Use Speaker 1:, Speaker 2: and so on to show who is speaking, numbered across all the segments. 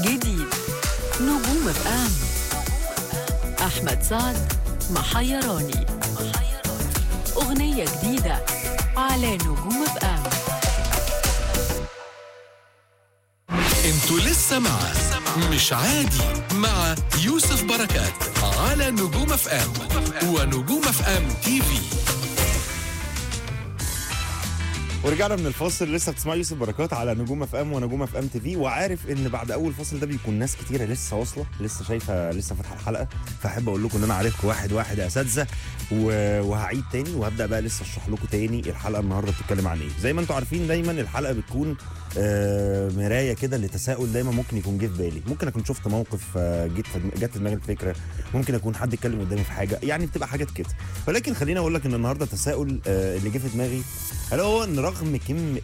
Speaker 1: جديد نجوم اف ام. احمد سعد محيراني. اغنية جديدة على نجوم اف ام.
Speaker 2: انتوا لسه مع مش عادي مع يوسف بركات على نجوم اف ام ونجوم اف ام تي في.
Speaker 3: ورجعنا من الفاصل، لسه بتسمعوا يوسف بركات على نجوم اف ام ونجوم اف ام تي في. وعارف ان بعد اول فاصل ده بيكون ناس كتيره لسه واصله، لسه شايفه، لسه فاتحه الحلقه. فاحب اقول لكم ان انا عارفكم واحد واحد يا اساتذه، وهعيد تاني وهبدا بقى لسه اشرح لكم تاني الحلقه النهارده بتتكلم عن ايه. زي ما انتم عارفين دايما الحلقه بتكون مرايه كده لتساؤل دايما ممكن يكون جه في بالي. ممكن اكون شفت موقف، جت في دماغي الفكره، ممكن اكون حد اتكلم قدامي في حاجه، يعني بتبقى حاجات كده. ولكن خليني اقول لك ان النهارده تساؤل اللي جه في دماغي، الا هو ان رغم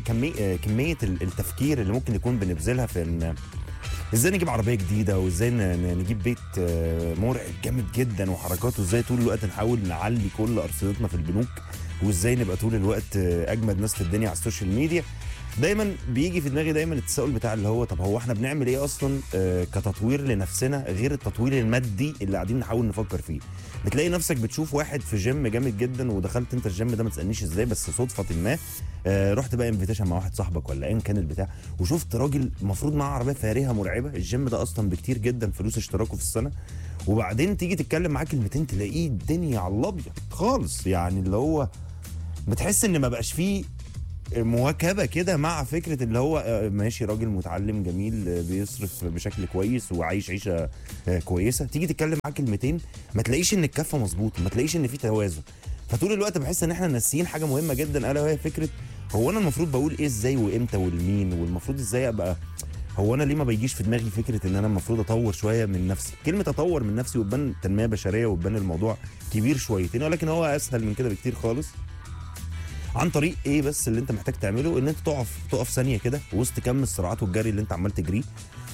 Speaker 3: كميه التفكير اللي ممكن يكون بنبذلها في ان ازاي نجيب عربيه جديده، وازاي نجيب بيت مرعب جامد جدا وحركاته، ازاي طول الوقت نحاول نعلي كل ارصدتنا في البنوك، وازاي نبقى طول الوقت اجمد ناس في الدنيا على السوشيال ميديا، دايما بيجي في دماغي دايما التساؤل بتاع اللي هو طب هو احنا بنعمل ايه اصلا كتطوير لنفسنا غير التطوير المادي اللي قاعدين نحاول نفكر فيه. بتلاقي نفسك بتشوف واحد في جيم جامد جدا، ودخلت انت الجيم ده ما تسالنيش ازاي، بس صدفه ما رحت بقى انفيتيشن مع واحد صاحبك ولا ايا كان البتاع، وشفت راجل المفروض معاه عربيه فارهه مرعبه. الجيم ده اصلا بكتير جدا فلوس اشتراكه في السنه، وبعدين تيجي تتكلم معاه كلمتين تلاقيه الدنيا على الابيض خالص. يعني اللي هو بتحس ان ما بقاش فيه مواكبه كده مع فكره اللي هو ماشي راجل متعلم جميل بيصرف بشكل كويس وعايش عيشه كويسه، تيجي تتكلم معاه كلمتين ما تلاقيش ان الكفه مظبوطه، ما تلاقيش ان في توازن. فطول الوقت بحس ان احنا ناسيين حاجه مهمه جدا، الا وهي فكره هو انا المفروض بقول ايه ازاي وامتى والمين، والمفروض ازاي ابقى. هو انا ليه ما بيجيش في دماغي فكره ان انا المفروض اطور شويه من نفسي؟ كلمه اطور من نفسي وتبان تنميه بشريه وتبان الموضوع كبير شويتين، ولكن هو اسهل من كده بكتير خالص. عن طريق ايه بس اللي انت محتاج تعمله؟ ان انت تقف ثانيه كده وسط كم الصراعات والجري اللي انت عمال تجريه،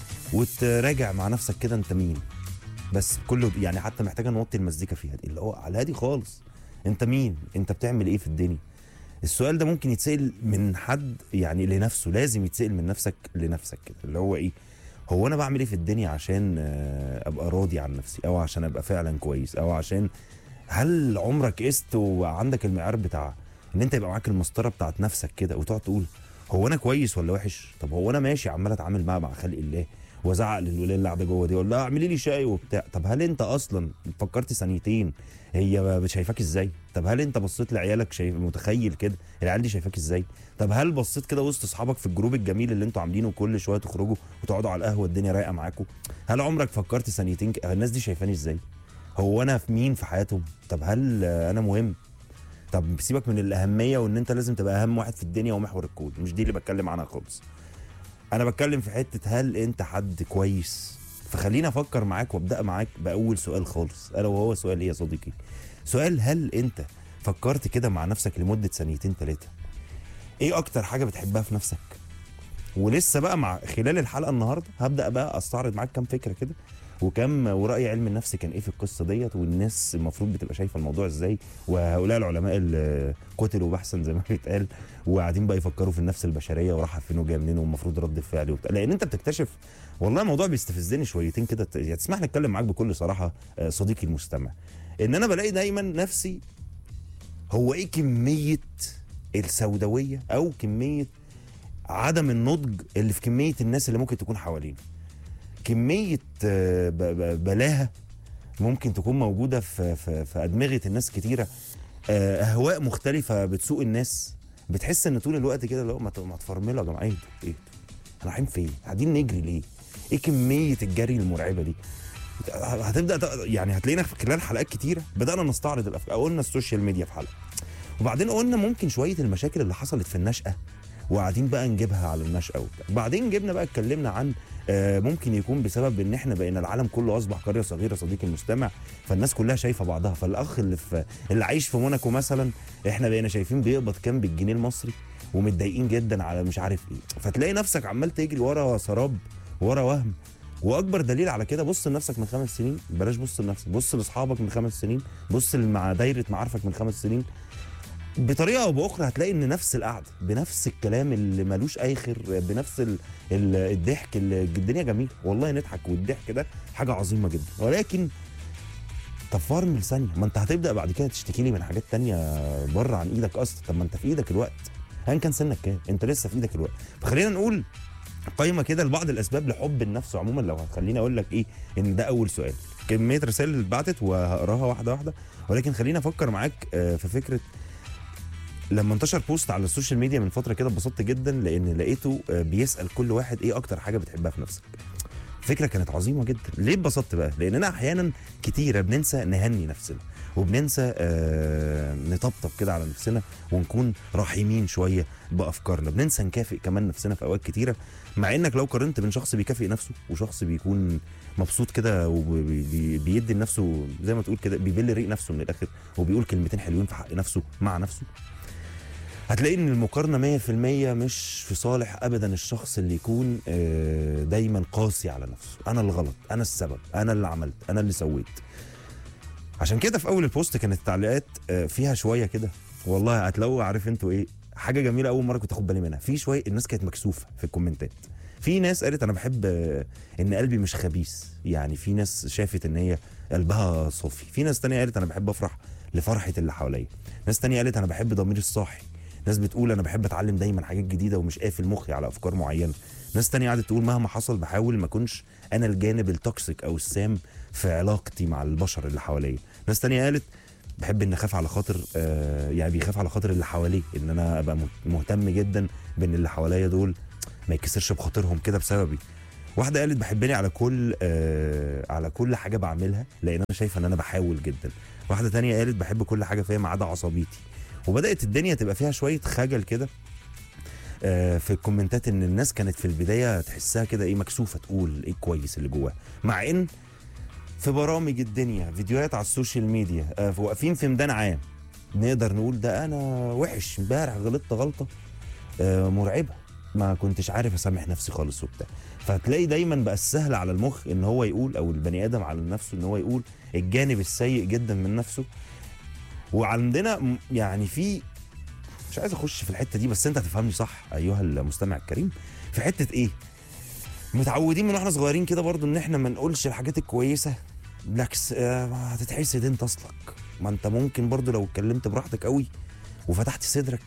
Speaker 3: وتراجع مع نفسك كده انت مين. بس كله يعني حتى محتاجه نوطي المزيكا فيها دي اللي هو على الهادي خالص. انت مين؟ انت بتعمل ايه في الدنيا؟ السؤال ده ممكن يتسال من حد يعني لنفسه، لازم يتسال من نفسك لنفسك كده اللي هو ايه؟ هو انا بعمل ايه في الدنيا عشان ابقى راضي عن نفسي، او عشان ابقى فعلا كويس، او عشان هل عمرك قست وعندك المعيار بتاع ان انت يبقى معاك المسطره بتاعت نفسك كده وتقعد تقول هو انا كويس ولا وحش؟ طب هو انا ماشي عمال اتعامل مع خلق الله وازعق للولايه اللي قاعده جوه دي اقول لها اعملي لي شاي وبتاع؟ طب هل انت اصلا فكرت ثانيتين هي شايفاك ازاي؟ طب هل انت بصيت لعيالك شايف متخيل كده العيال دي شايفاك ازاي؟ طب هل بصيت كده وسط اصحابك في الجروب الجميل اللي انتوا عاملينه كل شويه تخرجوا وتقعدوا على القهوه الدنيا رايقه معاكم؟ هل عمرك فكرت ثانيتين الناس دي شايفاني ازاي؟ هو انا في مين في حياتهم؟ طب هل انا مهم؟ طب سيبك من الاهميه وان انت لازم تبقى اهم واحد في الدنيا ومحور الكون، مش دي اللي بتكلم عنها خالص. انا بتكلم في حته هل انت حد كويس؟ فخليني افكر معاك وابدا معاك باول سؤال خالص، الا وهو سؤال ايه يا صديقي؟ سؤال هل انت فكرت كده مع نفسك لمده ثانيتين ثلاثه ايه اكتر حاجه بتحبها في نفسك؟ ولسه بقى مع خلال الحلقه النهارده هبدا بقى استعرض معاك كام فكره كده وكم ورأي علم النفس كان ايه في القصه ديت، والناس المفروض بتبقى شايفه الموضوع ازاي، وهؤلاء العلماء اللي قتلوا بحثا زي ما بيتقال وقاعدين بقى يفكروا في النفس البشريه وراحه فين وجايه منين والمفروض رد الفعل وبتاع. لان انت بتكتشف والله الموضوع بيستفزني شويتين كده، يعني تسمح لي اتكلم معاك بكل صراحه صديقي المستمع، ان انا بلاقي دايما نفسي هو ايه كميه السوداويه او كميه عدم النضج اللي في كميه الناس اللي ممكن تكون حوالينا. كميه بلاهه ممكن تكون موجوده في ادمغه الناس كتيره، اهواء مختلفه بتسوق الناس. بتحس ان طول الوقت كده لو ما تفرملوا يا جماعه ايه احنا رايحين فين؟ قاعدين نجري ليه؟ ايه كميه الجري المرعبه دي؟ هتبدا يعني هتلاقينا في خلال حلقات كتيره بدانا نستعرض الافكار. قلنا السوشيال ميديا في حلقه، وبعدين قلنا ممكن شويه المشاكل اللي حصلت في النشأه وقاعدين بقى نجيبها على النشأه وبتاع. بعدين جبنا بقى اتكلمنا عن ممكن يكون بسبب ان احنا بقينا العالم كله اصبح قريه صغيره صديقي المستمع، فالناس كلها شايفه بعضها. فالاخ اللي عايش في موناكو مثلا احنا بقينا شايفين بيقبض كام بالجنيه المصري ومتضايقين جدا على مش عارف ايه. فتلاقي نفسك عمال تجري ورا سراب ورا وهم. واكبر دليل على كده بص لنفسك من 5 سنين، بلاش بص لنفسك، بص لاصحابك من 5 سنين، بص مع دايره معارفك من 5 سنين. بطريقه او باخرى هتلاقي ان نفس القعده بنفس الكلام اللي ملوش اي خير، بنفس الضحك، الدنيا جميله والله، نضحك، والضحك ده حاجه عظيمه جدا. ولكن طب فرمل ثانيه، ما انت هتبدا بعد كده تشتكي لي من حاجات تانية بره عن ايدك اصلا. طب ما انت في ايدك الوقت، ان كان سنك كام انت لسه في ايدك الوقت. فخلينا نقول قائمه كده لبعض الاسباب لحب النفس عموما، لو هتخليني اقول لك ايه ان ده اول سؤال. كميه رسائل اللي اتبعتت وهقراها واحده واحده، ولكن خليني افكر معاك في فكره. لما انتشر بوست على السوشيال ميديا من فتره كده اتبسطت جدا، لان لقيته بيسال كل واحد ايه اكتر حاجه بتحبها في نفسك. فكره كانت عظيمه جدا. ليه اتبسطت بقى؟ لاننا احيانا كتيره بننسى نهني نفسنا، وبننسى نطبطب كده على نفسنا، ونكون رحيمين شويه بافكارنا. بننسى نكافئ كمان نفسنا في اوقات كتيره، مع انك لو قارنت بين شخص بيكافئ نفسه وشخص بيكون مبسوط كده وبيدي لنفسه زي ما تقول كده بيبل ريق نفسه من الاخر، وبيقول كلمتين حلوين في حق نفسه مع نفسه، هتلاقي ان المقارنه 100% مش في صالح ابدا الشخص اللي يكون دايما قاسي على نفسه. انا اللي غلط، انا السبب، انا اللي عملت، انا اللي سويت. عشان كده في اول البوست كانت التعليقات فيها شويه كده، والله هتلاقوا عارف انتوا ايه، حاجه جميله اول مره كنت اخد بالي منها. في شويه الناس كانت مكسوفه في الكومنتات. في ناس قالت انا بحب ان قلبي مش خبيث، يعني في ناس شافت ان هي قلبها صافي. في ناس تانية قالت انا بحب افرح لفرحه اللي حواليا. ناس تانية قالت انا بحب ضميري الصاحي. ناس بتقول انا بحب اتعلم دايما حاجات جديده ومش قافل مخي على افكار معينه. ناس تانية قعدت تقول مهما حصل بحاول ما اكونش انا الجانب التوكسيك او السام في علاقتي مع البشر اللي حواليا. ناس تانية قالت بحب ان اخاف على خاطر يعني بيخاف على خاطر اللي حواليه، ان انا ابقى مهتم جدا بان اللي حواليا دول ما يكسرش بخاطرهم كده بسببي. واحده قالت بحبني على كل حاجه بعملها لان انا شايفه ان انا بحاول جدا. واحده تانية قالت بحب كل حاجه فيا ما عدا عصبيتي. وبدات الدنيا تبقى فيها شويه خجل كده في الكومنتات، ان الناس كانت في البدايه تحسها كده ايه مكسوفه تقول ايه كويس اللي جواها، مع ان في برامج الدنيا فيديوهات على السوشيال ميديا واقفين في ميدان عام نقدر نقول ده انا وحش امبارح غلطت غلطه مرعبه ما كنتش عارف اسامح نفسي خالص وبتاع. فتلاقي دايما بقى السهل على المخ ان هو يقول، او البني ادم على نفسه ان هو يقول الجانب السيء جدا من نفسه. وعندنا يعني في مش عايز اخش في الحته دي بس انت هتفهمني صح ايها المستمع الكريم، في حته ايه متعودين من واحنا صغيرين كده برضو ان احنا ما نقولش الحاجات الكويسه. بالعكس هتتحسد انت اصلك. ما انت ممكن برضو لو اتكلمت براحتك قوي وفتحت صدرك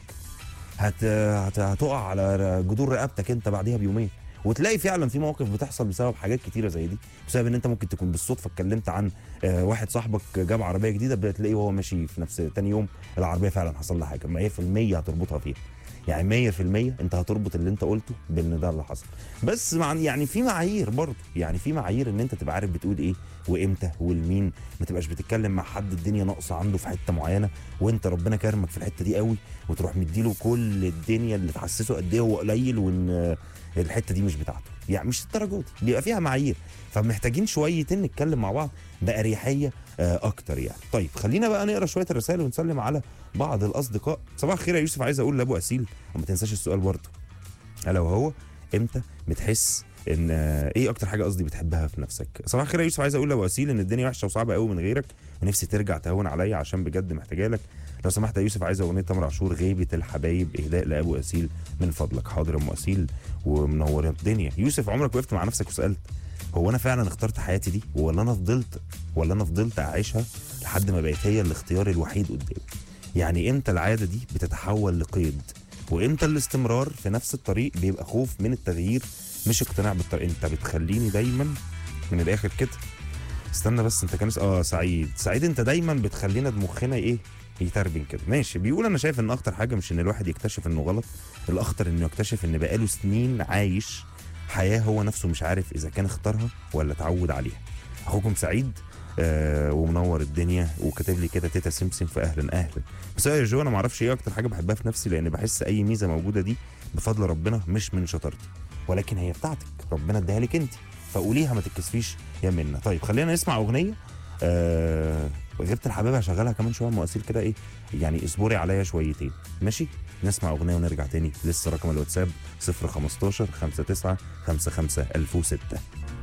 Speaker 3: هتقع على جذور رقبتك انت بعديها بيومين. وتلاقي فعلا في مواقف بتحصل بسبب حاجات كتيره زي دي، بسبب ان انت ممكن تكون بالصدفه اتكلمت عن واحد صاحبك جاب عربيه جديده، بتلاقيه وهو ماشي في نفس تاني يوم العربيه فعلا حصل لها حاجه. 100% هتربطها فيها، يعني 100% انت هتربط اللي انت قلته بان ده اللي حصل. بس يعني في معايير برضه، يعني في معايير ان انت تبقى عارف بتقول ايه وامتى والمين. ما تبقاش بتتكلم مع حد الدنيا ناقصه عنده في حته معينه وانت ربنا كرمك في الحته دي قوي، وتروح مديله كل الدنيا اللي تحسسه قد ايه هو قليل وان الحته دي مش بتاعته. يعني مش الدرجه دي، بيبقى فيها معايير. فمحتاجين شويتين نتكلم مع بعض بأريحية اكتر يعني. طيب خلينا بقى نقرا شويه الرسائل ونسلم على بعض الاصدقاء. صباح الخير يا يوسف، عايز اقول لابو اسيل وما تنساش السؤال برضه، الا وهو امتى بتحس ان ايه اكتر حاجه قصدي بتحبها في نفسك. صباح الخير يا يوسف، عايز اقول لابو اسيل ان الدنيا وحشه وصعبه قوي من غيرك، ونفسي ترجع تهون عليا عشان بجد محتاجه لك. لو سمحت يا يوسف عايز اغنيه تامر عاشور غيبه الحبايب اهداء لابو اسيل من فضلك. حاضر يا ام اسيل ومنور الدنيا. يوسف عمرك وقفت مع نفسك وسالت هو انا فعلا اخترت حياتي دي ولا انا فضلت اعيشها لحد ما بقت هي الاختيار الوحيد قدامي؟ يعني امتى العاده دي بتتحول لقيد، وامتى الاستمرار في نفس الطريق بيبقى خوف من التغيير مش اقتناع بالطريق؟ انت بتخليني دايما من الاخر كده. استنى بس انت كان سعيد انت دايما بتخلينا مخنا ايه يتربين كده. ماشي. بيقول انا شايف ان اخطر حاجه مش ان الواحد يكتشف انه غلط، الاخطر انه يكتشف ان بقاله سنين عايش حياه هو نفسه مش عارف اذا كان اختارها ولا اتعود عليها. اخوكم سعيد ومنور الدنيا وكاتب لي كده تيتا سمسم في اهلا. بس يا جو انا ما اعرفش ايه اكتر حاجه بحبها في نفسي، لان بحس اي ميزه موجوده دي بفضل ربنا مش من شطارتي، ولكن هي بتاعتك ربنا اداها لك انت، فقوليها ما تتكسفيش يا منى. طيب خلينا نسمع اغنيه غيبة الحبايب هشغلها كمان شويه مؤثر كده ايه يعني اصبري عليا شويتين. ماشي نسمع اغنيه ونرجع تاني. لسه رقم الواتساب 015 59 55 1006.